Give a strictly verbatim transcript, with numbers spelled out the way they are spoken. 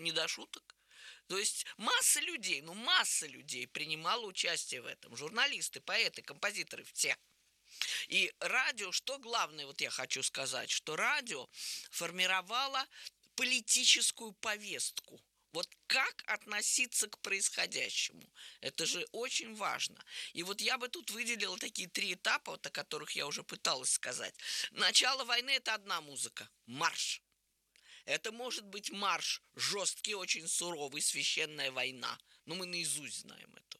не до шуток. То есть масса людей, ну масса людей принимала участие в этом. Журналисты, поэты, композиторы, все. И радио, что главное, вот я хочу сказать, что радио формировало политическую повестку. Вот как относиться к происходящему? Это же очень важно. И вот я бы тут выделила такие три этапа, вот о которых я уже пыталась сказать. Начало войны – это одна музыка – марш. Это может быть марш жесткий, очень суровый, священная война. Но мы наизусть знаем это